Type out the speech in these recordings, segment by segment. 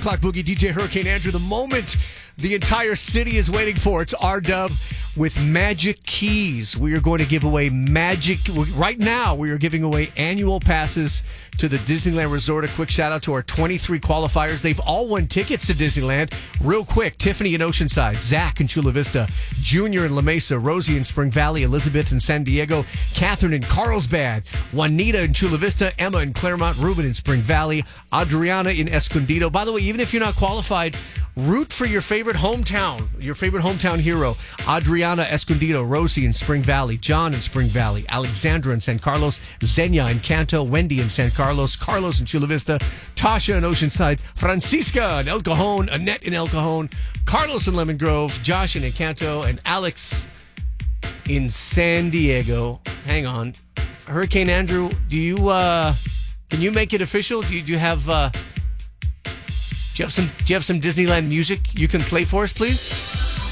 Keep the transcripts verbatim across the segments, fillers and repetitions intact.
o'clock boogie, D J Hurricane Andrew. The moment the entire city is waiting for. It's R-Dub with Magic Keys. We are going to give away magic. Right now, we are giving away annual passes to the Disneyland Resort. A quick shout out to our twenty-three qualifiers. They've all won tickets to Disneyland. Real quick, Tiffany in Oceanside, Zach in Chula Vista, Junior in La Mesa, Rosie in Spring Valley, Elizabeth in San Diego, Catherine in Carlsbad, Juanita in Chula Vista, Emma in Claremont, Ruben in Spring Valley, Adriana in Escondido. By the way, even if you're not qualified, root for your favorite hometown, your favorite hometown hero. Adriana Escondido, Rosie in Spring Valley, John in Spring Valley, Alexandra in San Carlos, Zenia in Canto, Wendy in San Carlos, Carlos in Chula Vista, Tasha in Oceanside, Francisca in El Cajon, Annette in El Cajon, Carlos in Lemon Grove, Josh in Encanto, and Alex in San Diego. Hang on. Hurricane Andrew, do you, uh, can you make it official? Do you, do you have, uh, Do you have some? Do you have some Disneyland music you can play for us, please?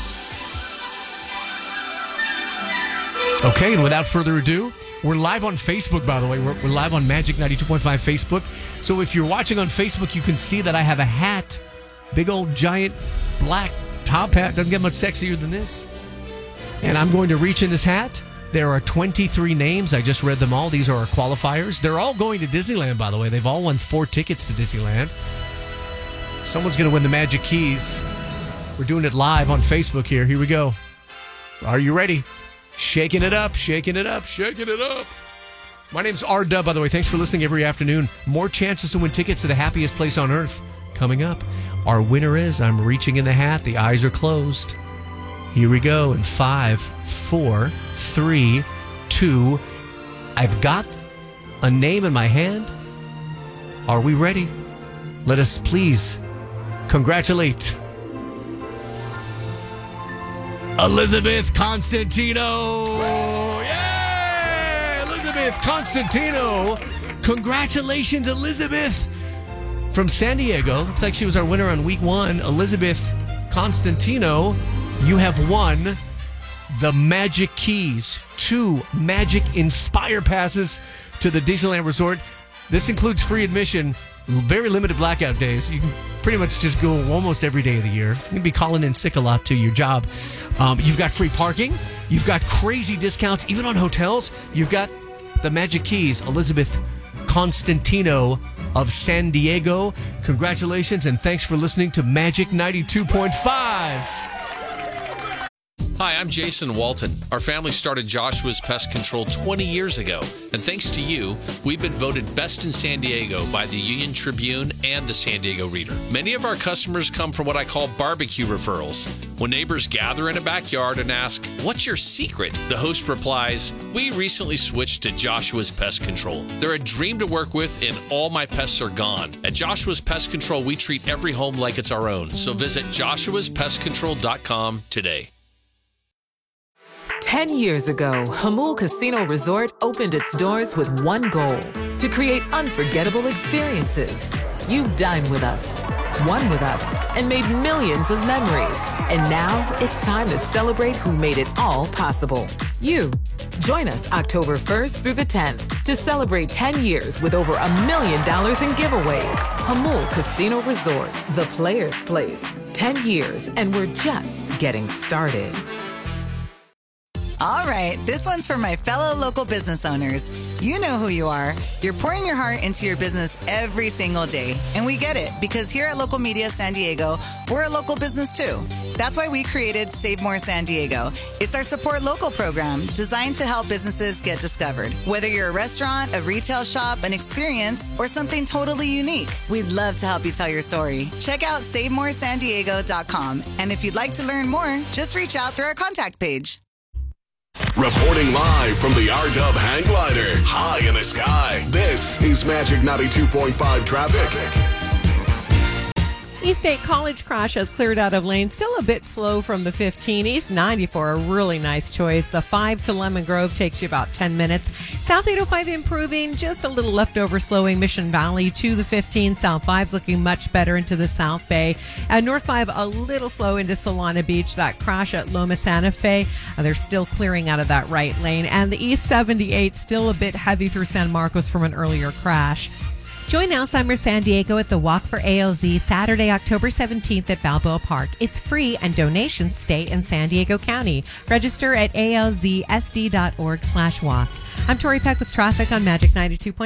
Okay, and without further ado, we're live on Facebook. By the way, we're, we're live on Magic ninety-two point five Facebook. So if you're watching on Facebook, you can see that I have a hat, big old giant black top hat. Doesn't get much sexier than this. And I'm going to reach in this hat. There are twenty-three names. I just read them all. These are our qualifiers. They're all going to Disneyland. By the way, they've all won four tickets to Disneyland. Someone's going to win the Magic Keys. We're doing it live on Facebook here. Here we go. Are you ready? Shaking it up, shaking it up, shaking it up. My name's R-Dub, by the way. Thanks for listening every afternoon. More chances to win tickets to the happiest place on earth coming up. Our winner is, I'm reaching in the hat. The eyes are closed. Here we go in five, four, three, two. I've got a name in my hand. Are we ready? Let us please congratulate Elizabeth Constantino. Yeah! Elizabeth Constantino. Congratulations, Elizabeth. From San Diego. Looks like she was our winner on week one. Elizabeth Constantino, you have won the Magic Keys. Two Magic Inspire passes to the Disneyland Resort. This includes free admission. Very limited blackout days. You can pretty much just go almost every day of the year. You can be calling in sick a lot to your job. Um, you've got free parking. You've got crazy discounts, even on hotels. You've got the Magic Keys. Elizabeth Constantino of San Diego. Congratulations, and thanks for listening to Magic ninety-two point five. Hi, I'm Jason Walton. Our family started Joshua's Pest Control twenty years ago, and thanks to you, we've been voted Best in San Diego by the Union Tribune and the San Diego Reader. Many of our customers come from what I call barbecue referrals. When neighbors gather in a backyard and ask, "What's your secret?" the host replies, "We recently switched to Joshua's Pest Control. They're a dream to work with, and all my pests are gone. At Joshua's Pest Control, we treat every home like it's our own, so visit joshuas pest control dot com today." Ten years ago, Hamul Casino Resort opened its doors with one goal: to create unforgettable experiences. You dined with us, won with us, and made millions of memories. And now it's time to celebrate who made it all possible. You. Join us October first through the tenth to celebrate ten years with over a million dollars in giveaways. Hamul Casino Resort, the player's place. ten years, and we're just getting started. All right, this one's for my fellow local business owners. You know who you are. You're pouring your heart into your business every single day. And we get it, because here at Local Media San Diego, we're a local business too. That's why we created Save More San Diego. It's our support local program designed to help businesses get discovered. Whether you're a restaurant, a retail shop, an experience, or something totally unique, we'd love to help you tell your story. Check out save more san diego dot com. And if you'd like to learn more, just reach out through our contact page. Reporting live from the R-Dub hang glider, high in the sky. This is Magic ninety-two point five traffic. East State College crash has cleared out of lanes. Still a bit slow from the fifteen. East ninety-four, a really nice choice. The five to Lemon Grove takes you about ten minutes. South eight oh five improving, just a little leftover slowing. Mission Valley to the fifteen. South five's looking much better into the South Bay. And North five a little slow into Solana Beach. That crash at Loma Santa Fe, uh, they're still clearing out of that right lane. And the East seventy-eight still a bit heavy through San Marcos from an earlier crash. Join Alzheimer's San Diego at the Walk for A L Z Saturday, October seventeenth at Balboa Park. It's free and donations stay in San Diego County. Register at A L Z S D dot org slash walk. I'm Tori Peck with traffic on Magic ninety-two point five.